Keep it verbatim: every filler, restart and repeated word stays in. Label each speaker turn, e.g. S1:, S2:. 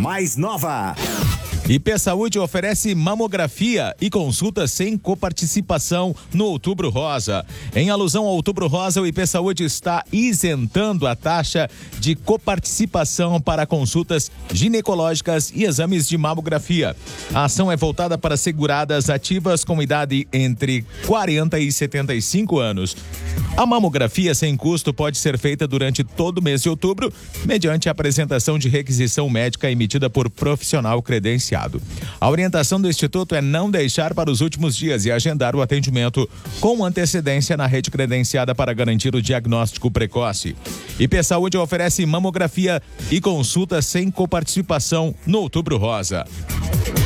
S1: mais nova.
S2: I P Saúde oferece mamografia e consulta sem coparticipação no Outubro Rosa. Em alusão ao Outubro Rosa, o I P Saúde está isentando a taxa de coparticipação para consultas ginecológicas e exames de mamografia. A ação é voltada para seguradas ativas com idade entre quarenta e setenta e cinco anos. A mamografia sem custo pode ser feita durante todo o mês de outubro, mediante a apresentação de requisição médica emitida por profissional credenciado. A orientação do Instituto é não deixar para os últimos dias e agendar o atendimento com antecedência na rede credenciada para garantir o diagnóstico precoce. I P Saúde oferece mamografia e consulta sem coparticipação no Outubro Rosa.